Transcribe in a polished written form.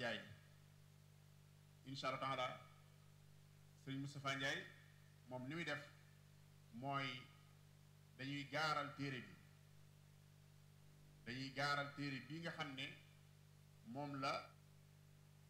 Ndiaye incha allah taala sëriñ Moustapha Ndiaye moom ni muy def mooy dañuy gaaral téere bi dañuy gaaral téere bii nga xam ne moom la